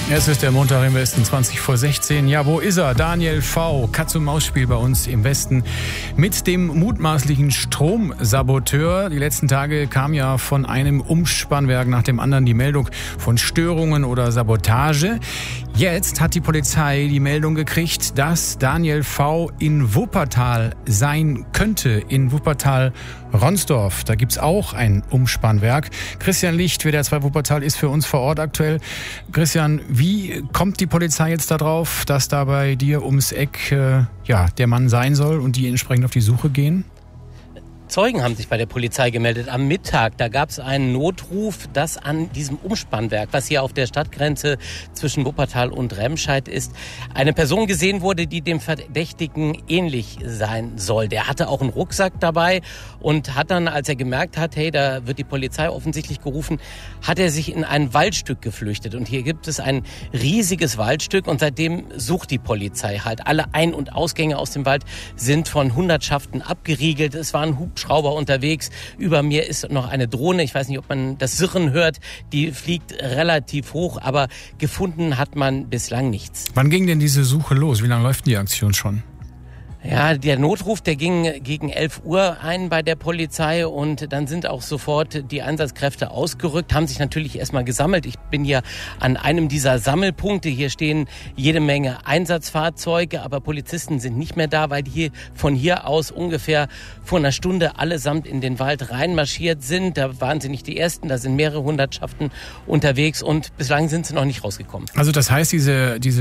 Es ist der Montag im Westen, 20 vor 16. Ja, wo ist er? Daniel V. Katz-und-Maus-Spiel bei uns im Westen mit dem mutmaßlichen Stromsaboteur. Die letzten Tage kam ja von einem Umspannwerk nach dem anderen die Meldung von Störungen oder Sabotage. Jetzt hat die Polizei die Meldung gekriegt, dass Daniel V. in Wuppertal sein könnte. In Wuppertal-Ronsdorf. Da gibt's auch ein Umspannwerk. Christian Licht, WDR 2 Wuppertal, ist für uns vor Ort aktuell. Christian, wie kommt die Polizei jetzt darauf, dass da bei dir ums Eck der Mann sein soll und die entsprechend auf die Suche gehen? Zeugen haben sich bei der Polizei gemeldet am Mittag. Da gab es einen Notruf, dass an diesem Umspannwerk, was hier auf der Stadtgrenze zwischen Wuppertal und Remscheid ist, eine Person gesehen wurde, die dem Verdächtigen ähnlich sein soll. Der hatte auch einen Rucksack dabei und hat dann, als er gemerkt hat, hey, da wird die Polizei offensichtlich gerufen, hat er sich in ein Waldstück geflüchtet. Und hier gibt es ein riesiges Waldstück und seitdem sucht die Polizei halt. Alle Ein- und Ausgänge aus dem Wald sind von Hundertschaften abgeriegelt. Es waren Hubschrauber unterwegs. Über mir ist noch eine Drohne. Ich weiß nicht, ob man das Sirren hört. Die fliegt relativ hoch, aber gefunden hat man bislang nichts. Wann ging denn diese Suche los? Wie lange läuft die Aktion schon? Ja, der Notruf, der ging gegen 11 Uhr ein bei der Polizei und dann sind auch sofort die Einsatzkräfte ausgerückt, haben sich natürlich erstmal gesammelt. Ich bin hier an einem dieser Sammelpunkte. Hier stehen jede Menge Einsatzfahrzeuge, aber Polizisten sind nicht mehr da, weil die von hier aus ungefähr vor einer Stunde allesamt in den Wald reinmarschiert sind. Da waren sie nicht die Ersten, da sind mehrere Hundertschaften unterwegs und bislang sind sie noch nicht rausgekommen. Also das heißt, diese